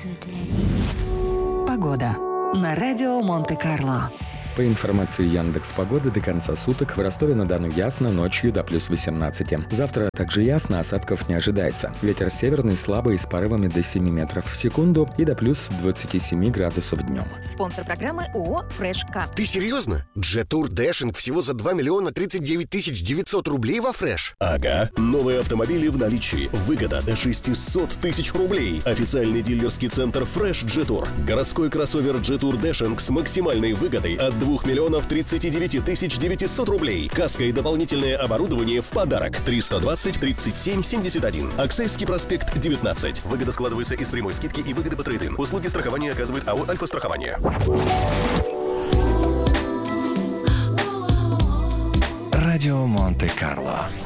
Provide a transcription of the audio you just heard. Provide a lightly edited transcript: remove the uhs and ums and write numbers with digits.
Погода на радио Монте-Карло. По информации Яндекс.Погоды, до конца суток в Ростове-на-Дону ясно, ночью до плюс 18. Завтра также ясно, осадков не ожидается. Ветер северный слабый с порывами до 7 метров в секунду и до плюс 27 градусов днем. Спонсор программы ООО «Фреш-К». Ты серьезно? Джетур Дэшинг всего за 2 миллиона 39 тысяч 900 рублей во Фреш? Ага. Новые автомобили в наличии. Выгода до 600 тысяч рублей. Официальный дилерский центр Фреш Джетур. Городской кроссовер Джетур Дэшинг с максимальной выгодой от 2 миллионов 39 тысяч 900 рублей. Каска и дополнительное оборудование в подарок. 320 37 71. Аксайский проспект 19. Выгода складывается из прямой скидки и выгоды по трейд-ин. Услуги страхования оказывает АО «Альфа-страхование». Радио Монте-Карло.